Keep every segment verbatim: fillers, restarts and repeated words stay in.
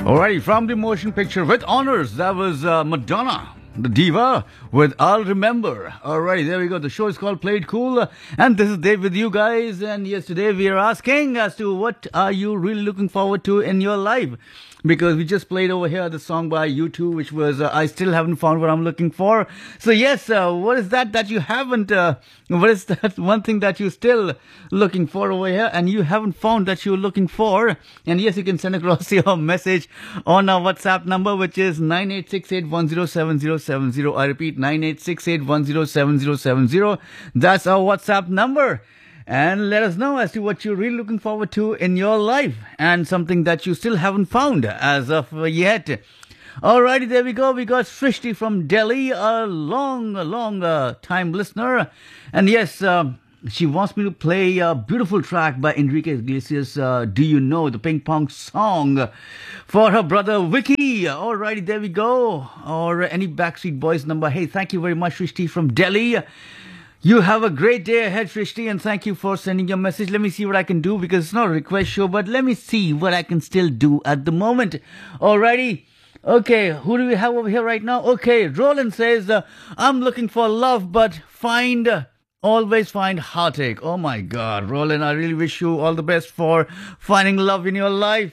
Alrighty, from the motion picture with honors, that was uh, Madonna, the diva, with I'll Remember. Alrighty, there we go. The show is called Play It Cool, and this is Dave with you guys. And yes, today we are asking as to what are you really looking forward to in your life? Because we just played over here the song by U two, which was uh, I Still Haven't Found What I'm Looking For. So yes, uh, what is that that you haven't, uh, what is that one thing that you're still looking for over here and you haven't found that you're looking for? And yes, you can send across your message on our WhatsApp number, which is nine eight six eight one zero seven zero seven zero. I repeat, nine eight six eight one zero seven zero seven zero. That's our WhatsApp number. And let us know as to what you're really looking forward to in your life and something that you still haven't found as of yet. Alrighty, there we go. We got Srishti from Delhi, a long, long uh, time listener. And yes, uh, she wants me to play a beautiful track by Enrique Iglesias, uh, Do You Know, the ping pong song for her brother Vicky. Alrighty, there we go. Or any Backstreet Boys number. Hey, thank you very much, Srishti from Delhi. You have a great day ahead, Srishti, and thank you for sending your message. Let me see what I can do because it's not a request show, but let me see what I can still do at the moment. Alrighty. Okay, who do we have over here right now? Okay, Roland says, uh, I'm looking for love, but find, uh, always find heartache. Oh my God, Roland, I really wish you all the best for finding love in your life.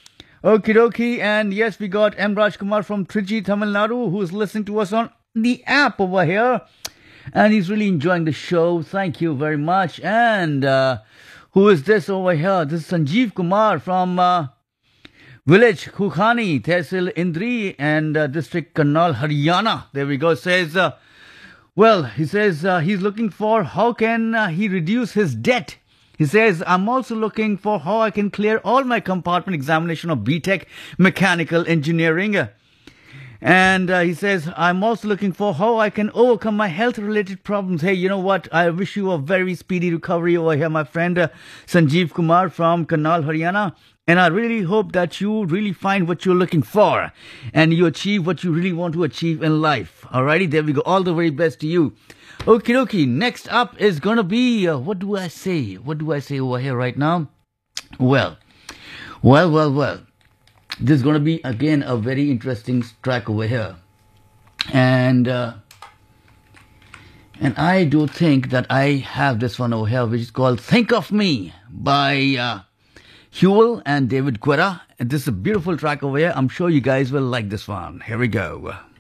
Okie dokie, and yes, we got M. Raj Kumar from Trichy, Tamil Nadu, who's listening to us on the app over here. And he's really enjoying the show. Thank you very much. And uh, who is this over here? This is Sanjeev Kumar from uh, village Khukhani, Tehsil Indri, and uh, district Karnal, Haryana. There we go. Says, uh, well, he says uh, he's looking for how can uh, he reduce his debt. He says, I'm also looking for how I can clear all my compartment examination of B Tech Mechanical Engineering. And uh, he says, I'm also looking for how I can overcome my health-related problems. Hey, you know what? I wish you a very speedy recovery over here, my friend uh, Sanjeev Kumar from Karnal, Haryana. And I really hope that you really find what you're looking for and you achieve what you really want to achieve in life. Alrighty, there we go. All the very best to you. Okie dokie. Next up is going to be, uh, what do I say? What do I say over here right now? Well, well, well, well. This is going to be, again, a very interesting track over here. And uh, and I do think that I have this one over here, which is called Think of Me by uh, Huel and David Guetta. And this is a beautiful track over here. I'm sure you guys will like this one. Here we go.